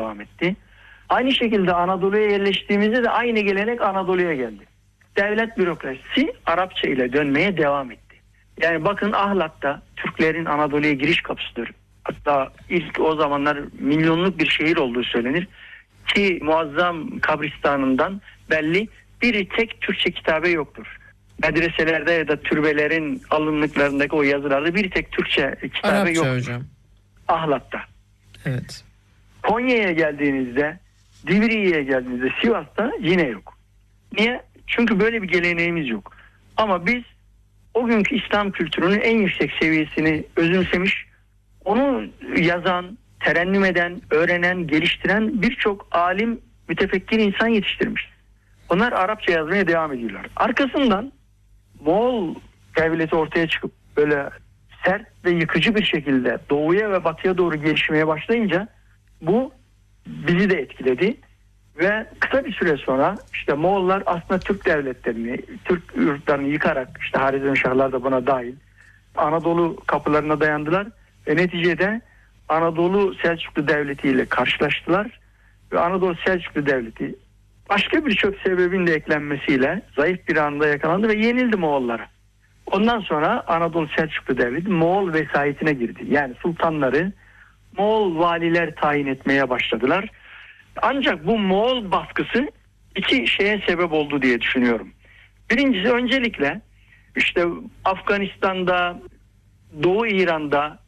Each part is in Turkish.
devam etti. Aynı şekilde Anadolu'ya yerleştiğimizde de aynı gelenek Anadolu'ya geldi. Devlet bürokrasisi Arapça ile dönmeye devam etti. Yani bakın Ahlat'ta Türklerin Anadolu'ya giriş kapısıdır. Hatta ilk o zamanlar milyonluk bir şehir olduğu söylenir. Ki muazzam kabristanından belli bir tek Türkçe kitabe yoktur. Medreselerde ya da türbelerin alınlıklarındaki o yazılarda bir tek Türkçe kitabe Arapça yoktur. hocam. Ahlat'ta. Evet. Konya'ya geldiğinizde, Divriği'ye geldiğinizde, Sivas'ta yine yok. Niye? Çünkü böyle bir geleneğimiz yok. Ama biz o günkü İslam kültürünün en yüksek seviyesini özümsemiş, onu yazan, terennüm eden, öğrenen, geliştiren birçok alim, mütefekkir insan yetiştirmiş. Onlar Arapça yazmaya devam ediyorlar. Arkasından Moğol devleti ortaya çıkıp böyle sert ve yıkıcı bir şekilde doğuya ve batıya doğru gelişmeye başlayınca bu bizi de etkiledi. Ve kısa bir süre sonra işte Moğollar aslında Türk devletlerini, Türk yurtlarını yıkarak, işte Harizmşahlar da buna dahil, Anadolu kapılarına dayandılar ve neticede Anadolu Selçuklu Devleti ile karşılaştılar ve Anadolu Selçuklu Devleti başka birçok sebebin de eklenmesiyle zayıf bir anda yakalandı ve yenildi Moğollara. Ondan sonra Anadolu Selçuklu Devleti Moğol vesayetine girdi. Yani sultanları Moğol valiler tayin etmeye başladılar. Ancak bu Moğol baskısı iki şeye sebep oldu diye düşünüyorum. Birincisi öncelikle işte Afganistan'da, Doğu İran'da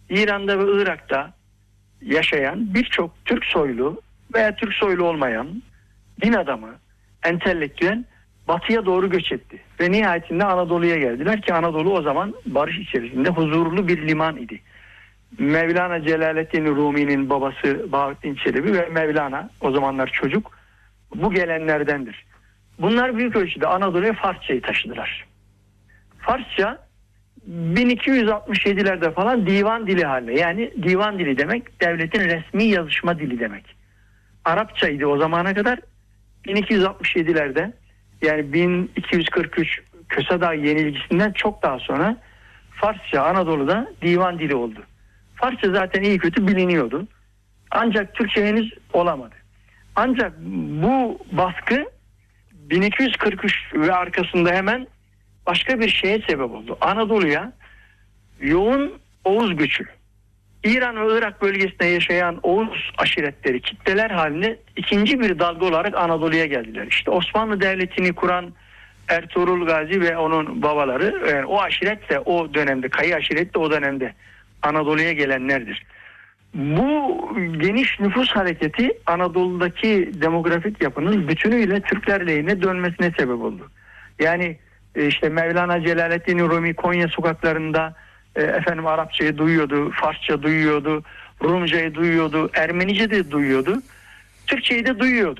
ve Irak'ta yaşayan birçok Türk soylu veya Türk soylu olmayan din adamı, entelektüel batıya doğru göç etti. Ve nihayetinde Anadolu'ya geldiler ki Anadolu o zaman barış içerisinde huzurlu bir liman idi. Mevlana Celaleddin Rumi'nin babası Bahattin Çelebi ve Mevlana o zamanlar çocuk bu gelenlerdendir. Bunlar büyük ölçüde Anadolu'ya Farsçayı taşıdılar. Farsça 1267'lerde falan divan dili haline, yani divan dili demek devletin resmi yazışma dili demek. Arapçaydı o zamana kadar. 1267'lerde yani 1243 Köse yenilgisinden çok daha sonra Farsça Anadolu'da divan dili oldu. Farsça zaten iyi kötü biliniyordu. Ancak Türkçe henüz olamadı. Ancak bu baskı 1243 ve arkasında hemen başka bir şeye sebep oldu. Anadolu'ya yoğun Oğuz göçü. İran ve Irak bölgesinde yaşayan Oğuz aşiretleri kitleler halinde ikinci bir dalga olarak Anadolu'ya geldiler. İşte Osmanlı Devleti'ni kuran Ertuğrul Gazi ve onun babaları, yani o aşiret de o dönemde, Kayı aşiret de o dönemde Anadolu'ya gelenlerdir. Bu geniş nüfus hareketi Anadolu'daki demografik yapının bütünüyle Türkler lehine dönmesine sebep oldu. Yani işte Mevlana Celaleddin Rumi Konya sokaklarında Arapçayı duyuyordu, Farsça duyuyordu, Rumcayı duyuyordu, Ermenice de duyuyordu, Türkçeyi de duyuyordu.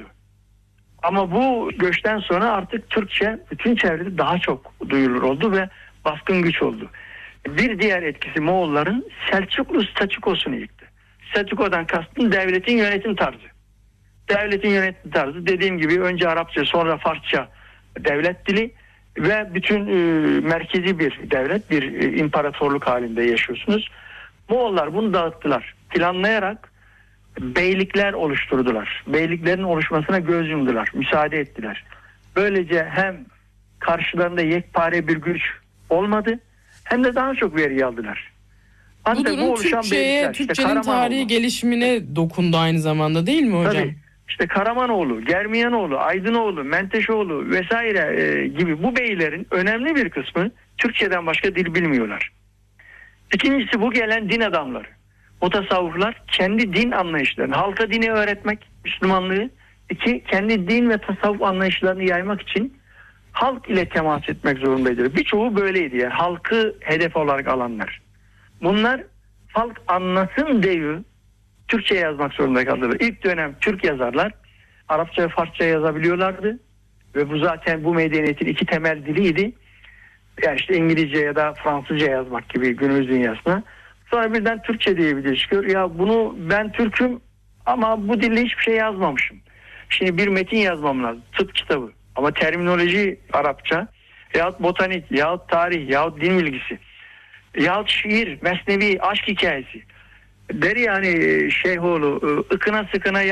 Ama bu göçten sonra artık Türkçe bütün çevrede daha çok duyulur oldu ve baskın güç oldu. Bir diğer etkisi Moğolların Selçuklu statükosunu yıktı. Statükodan kastım devletin yönetim tarzı. Devletin yönetim tarzı dediğim gibi önce Arapça sonra Farsça devlet dili ve bütün merkezi bir devlet, bir imparatorluk halinde yaşıyorsunuz. Moğollar bunu dağıttılar. Planlayarak beylikler oluşturdular. Beyliklerin oluşmasına göz yumdular, müsaade ettiler. Böylece hem karşılarında yekpare bir güç olmadı hem de daha çok veri aldılar. Bu durum Türkçenin tarihi gelişimine dokundu aynı zamanda değil mi hocam? Tabii. İşte Karamanoğlu, Germiyanoğlu, Aydınoğlu, Menteşoğlu vesaire gibi bu beylerin önemli bir kısmı Türkçeden başka dil bilmiyorlar. İkincisi bu gelen din adamları, mutasavvıflar kendi din anlayışlarını, halka dini öğretmek, Müslümanlığı, kendi din ve tasavvuf anlayışlarını yaymak için halk ile temas etmek zorundaydı. Birçoğu böyleydi, yani halkı hedef olarak alanlar. Bunlar halk anlasın diye Türkçe yazmak zorunda kaldılar. İlk dönem Türk yazarlar Arapça ve Farsça yazabiliyorlardı ve bu zaten bu medeniyetin iki temel diliydi. Yani işte İngilizce ya da Fransızca yazmak gibi günümüz dünyasına. Sonra birden Türkçe diye bir dil çıkıyor. Ya bunu ben Türk'üm ama bu dilde hiçbir şey yazmamışım. Şimdi bir metin yazmam lazım. Tıp kitabı. Ama terminoloji Arapça. Yahut botanik, yahut tarih, yahut din bilgisi. Yahut şiir, mesnevi, aşk hikayesi. Der yani Şeyhoğlu, ıkına sıkına